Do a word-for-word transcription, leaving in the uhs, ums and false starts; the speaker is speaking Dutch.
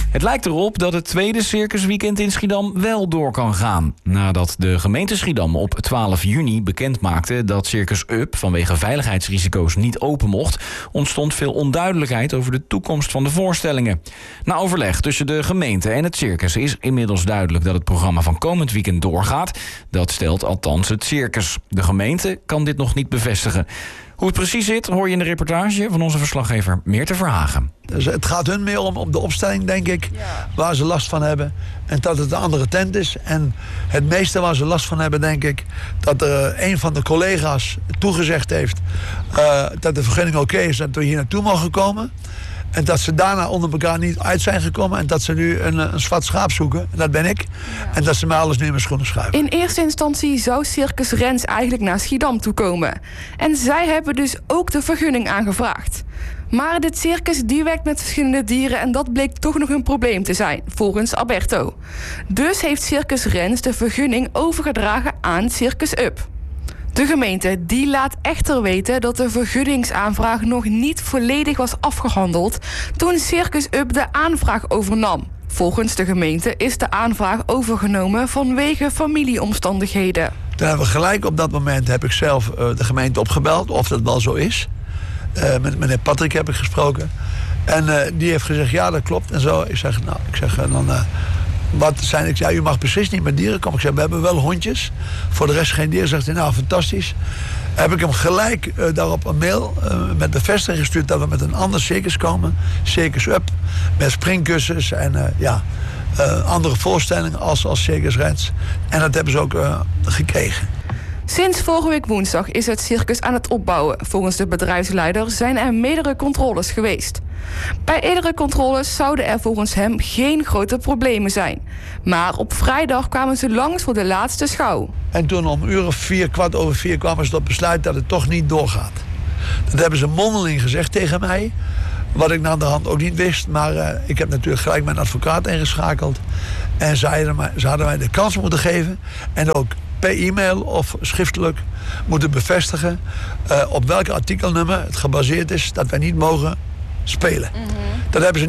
Het lijkt erop dat het tweede circusweekend in Schiedam wel door kan gaan. Nadat de gemeente Schiedam op twaalf juni bekend maakte dat Circus Up vanwege veiligheidsrisico's niet open mocht, ontstond veel onduidelijkheid over de toekomst van de voorstellingen. Na overleg tussen de gemeente en het circus is inmiddels duidelijk dat het programma van komend weekend doorgaat. Dat stelt althans het circus. De gemeente kan dit nog niet bevestigen. Hoe het precies zit, hoor je in de reportage van onze verslaggever Meerte Verhagen. Dus het gaat hun meer om, om de opstelling, denk ik, ja. Waar ze last van hebben. En dat het een andere tent is. En het meeste waar ze last van hebben, denk ik, dat er een van de collega's toegezegd heeft uh, dat de vergunning oké is, dat we hier naartoe mogen komen. En dat ze daarna onder elkaar niet uit zijn gekomen. En dat ze nu een, een zwart schaap zoeken. En dat ben ik. Ja. En dat ze mij alles nu in mijn schoenen schuiven. In eerste instantie zou Circus Rens eigenlijk naar Schiedam toe komen. En zij hebben dus ook de vergunning aangevraagd. Maar dit circus die werkt met verschillende dieren en dat bleek toch nog een probleem te zijn, volgens Alberto. Dus heeft Circus Rens de vergunning overgedragen aan Circus Up. De gemeente die laat echter weten dat de vergunningsaanvraag nog niet volledig was afgehandeld toen Circus Up de aanvraag overnam. Volgens de gemeente is de aanvraag overgenomen vanwege familieomstandigheden. Toen hebben we gelijk op dat moment heb ik zelf uh, de gemeente opgebeld, of dat wel zo is. Uh, met meneer Patrick heb ik gesproken. En uh, die heeft gezegd, ja, dat klopt en zo. Ik zeg, nou, ik zeg dan... Uh, Wat zijn ik? Ja, u mag precies niet met dieren komen. Ik zeg, we hebben wel hondjes. Voor de rest geen dieren. Zegt hij, nou, fantastisch. Heb ik hem gelijk uh, daarop een mail uh, met bevestiging gestuurd dat we met een ander circus komen. Circus Up. Met springkussens en uh, ja, uh, andere voorstellingen als, als Circus Rens. En dat hebben ze ook uh, gekregen. Sinds vorige week woensdag is het circus aan het opbouwen. Volgens de bedrijfsleider zijn er meerdere controles geweest. Bij eerdere controles zouden er volgens hem geen grote problemen zijn. Maar op vrijdag kwamen ze langs voor de laatste schouw. En toen om uur of vier, kwart over vier, kwamen ze tot besluit dat het toch niet doorgaat. Dat hebben ze mondeling gezegd tegen mij. Wat ik na de hand ook niet wist. Maar uh, ik heb natuurlijk gelijk mijn advocaat ingeschakeld. En zeiden mij, ze hadden mij de kans moeten geven. En ook per e-mail of schriftelijk moeten bevestigen uh, op welk artikelnummer het gebaseerd is dat wij niet mogen spelen. Mm-hmm. Dat hebben ze niet